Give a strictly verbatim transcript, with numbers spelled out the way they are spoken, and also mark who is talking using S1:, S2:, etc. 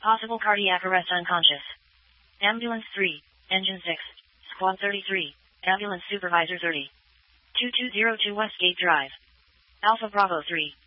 S1: Possible cardiac arrest unconscious. Ambulance three, Engine six, Squad thirty-three, Ambulance Supervisor thirty. two two zero two Westgate Drive. Alpha Bravo three.